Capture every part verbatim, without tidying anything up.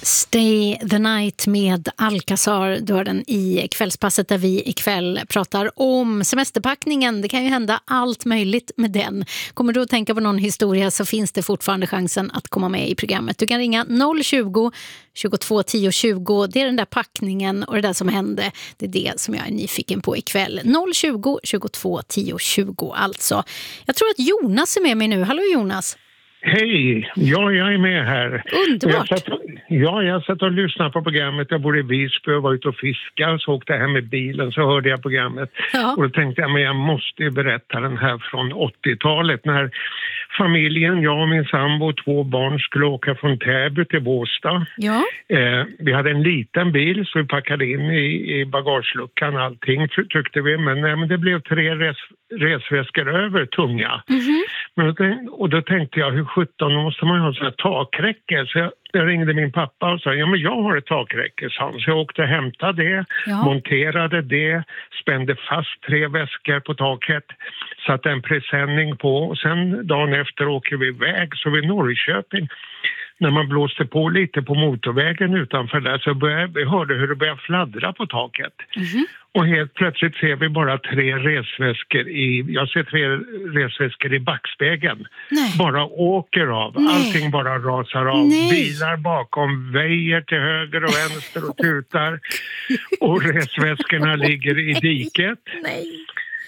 Stay the Night med Alcazar, dörren i kvällspasset där vi ikväll pratar om semesterpackningen. Det kan ju hända allt möjligt med den. Kommer du att tänka på någon historia så finns det fortfarande chansen att komma med i programmet. Du kan ringa noll tjugo, tjugotvå tio tjugo. Det är den där packningen och det där som hände. Det är det som jag är nyfiken på ikväll. noll tjugo, tjugotvå tio tjugo alltså. Jag tror att Jonas är med mig nu. Hallå Jonas. Hej, ja, jag är med här. Underbart. Jag satt, ja, jag satt och lyssnade på programmet. Jag bor i Visby och var ute och fiskade. Så åkte jag hem med bilen så hörde jag programmet. Ja. Och då tänkte jag, men jag måste ju berätta den här från åttiotalet. När familjen, jag och min sambo och två barn skulle åka från Täby till Båstad. Ja. Eh, vi hade en liten bil så vi packade in i, i bagageluckan allting tyckte vi. Men, nej, men det blev tre res, resväskor över tunga. Mm-hmm. Men då, och då tänkte jag, hur sjutton måste man ha så här takräcke? Så jag, jag ringde min pappa och sa, ja men jag har ett takräcke, sa han. Så jag åkte och hämtade det, Ja. monterade det, spände fast tre väskor på taket, satte en presenning på och sen dagen efter åker vi iväg. Så vid Norrköping, när man blåste på lite på motorvägen utanför där så började, vi hörde hur det började fladdra på taket. Mm-hmm. Och helt plötsligt ser vi bara tre resväskor i, jag ser tre resväskor i backspegeln. Nej. Bara åker av, Nej. allting bara rasar av. Nej. Bilar bakom väjer till höger och vänster och tutar. Och resväskorna ligger i diket. Nej.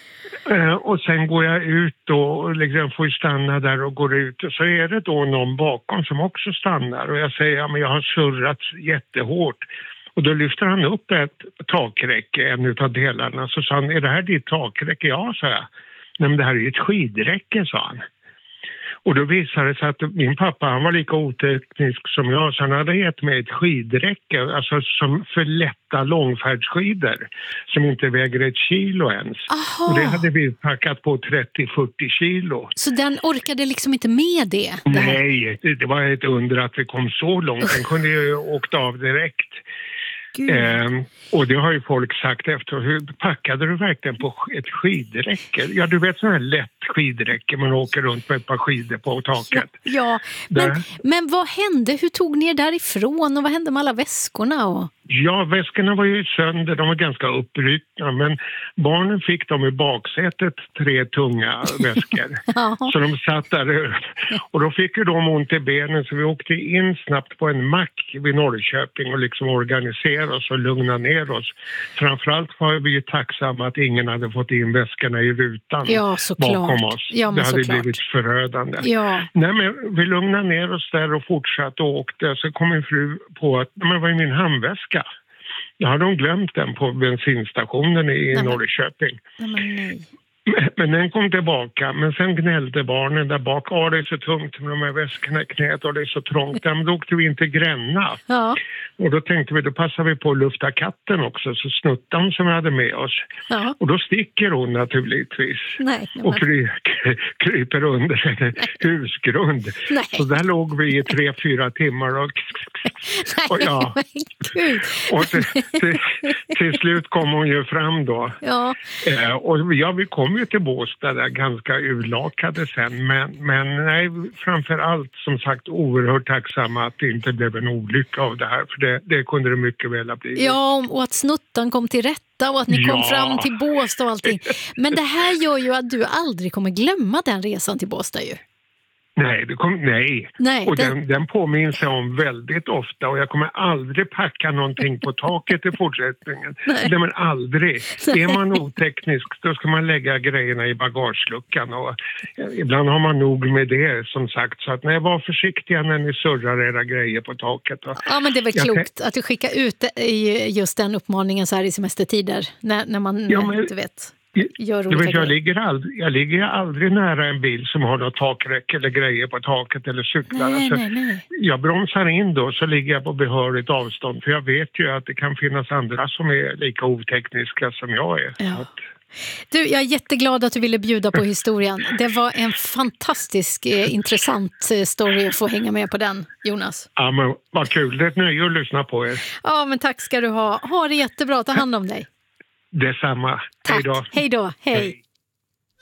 Eh, och sen går jag ut och liksom får stanna där och går ut. Och så är det då någon bakom som också stannar. Och jag säger, ja men jag har surrat jättehårt. Och då lyfter han upp ett takräcke, en utav delarna. Så sa han, är det här ditt takräcke? Ja, sa jag. Nej men det här är ju ett skidräcke, sa han. Och då visade det sig att min pappa, han var lika oteknisk som jag, så han hade gett mig ett skidräcke, alltså som för lätta långfärdsskidor som inte väger ett kilo ens. Aha. Och det hade vi packat på trettio till fyrtio kilo. Så den orkade liksom inte med det? det här. Nej, det, det var ett under att vi kom så långt. Den kunde ju åkt av direkt. Ehm, och det har ju folk sagt efter, hur packade du verkligen på ett skidräcke? Ja, du vet sån här lätt skidräcke, man åker runt med ett par skidor på taket. Ja, ja. Men, men vad hände? Hur tog ni er därifrån och vad hände med alla väskorna? Och... Ja, väskorna var ju sönder, de var ganska uppryckna, men barnen fick dem i baksätet, tre tunga väskor. Ja. Så de satt där och då fick ju de ont i benen så vi åkte in snabbt på en mack vid Norrköping och liksom organiserade oss och lugna ner oss. Framförallt var vi ju tacksamma att ingen hade fått in väskorna i rutan Ja, såklart. bakom oss. Ja, men det hade såklart. blivit förödande. Ja. Nej, men vi lugnade ner oss där och fortsatte och åkte. Så kom min fru på att men var i min handväska. Jag hade de glömt den på bensinstationen i Nej, Norrköping. Nej, men nej. Men den kom tillbaka, men sen gnällde barnen där bak. Ja, det är så tungt med de här väskorna i knät och det är så trångt. Men då åkte vi inte Gränna. Ja. Och då tänkte vi, då passar vi på att lufta katten också. Så snuttan som vi hade med oss. Ja. Och då sticker hon naturligtvis. Nej, men... Och kry, kryper under en husgrund. Nej. Så där låg vi i tre, fyra timmar och... Nej, och ja. men gud. Och till, till, till slut kom hon ju fram då. Ja. Eh, och ja, vi kom ju till Båstad där ganska urlakade sen. Men, men nej, framförallt som sagt oerhört tacksamma att det inte blev en olycka av det här. För det, det kunde det mycket väl ha blivit. Ja, och att snuttan kom till rätta och att ni kom Ja. fram till Båstad och allting. Men det här gör ju att du aldrig kommer glömma den resan till Båstad ju. Nej, det kom, nej. Nej, och den- den, den påminns jag om väldigt ofta och jag kommer aldrig packa någonting på taket i fortsättningen. Nej. Nej, men aldrig. Nej. Är man oteknisk då ska man lägga grejerna i bagageluckan och ibland har man nog med det som sagt. Så att nej, var försiktiga när ni surrar era grejer på taket. Och Ja, men det är väl jag klokt att du skickar ut i just den uppmaningen så här i semestertider när, när man Ja, men- inte vet. Gör Du olika vet, jag, grejer. ligger aldrig, jag ligger aldrig nära en bil som har något takräcke eller grejer på taket eller cyklar. Nej, Alltså, nej, nej. jag bromsar in då så ligger jag på behörigt avstånd för jag vet ju att det kan finnas andra som är lika otekniska som jag är. Ja. Så att, Du, jag är jätteglad att du ville bjuda på historien. Det var en fantastisk, eh, intressant eh, story att få hänga med på den, Jonas. ja, men vad kul, det är ett nöje att lyssna på er. Ja, men tack ska du ha. Ha det jättebra, ta hand om dig. Detsamma. Tack. Hej då. Hej då. Hej. Hej.